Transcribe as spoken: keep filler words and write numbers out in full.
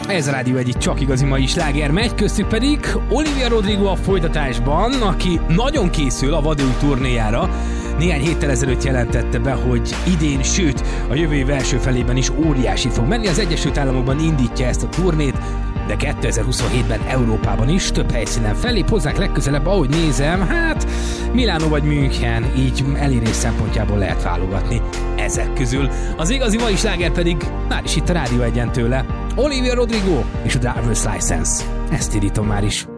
Ez a Rádió egy csak igazi mai sláger megy, köztük pedig Olivia Rodrigo a folytatásban, aki nagyon készül a vadúj turnéjára. Néhány héttel ezelőtt jelentette be, hogy idén, sőt a jövő év első felében is óriási fog menni. Az Egyesült Államokban indítja ezt a turnét, de kétezer-huszonhétben Európában is több helyszínen fellép, hozzák legközelebb, ahogy nézem, hát Milánó vagy München, így elérés szempontjából lehet válogatni ezek közül. Az igazi mai sláger pedig már is itt a Rádió egyen tőle. Olivia Rodrigo és a Driver's License. Ezt indítom már is.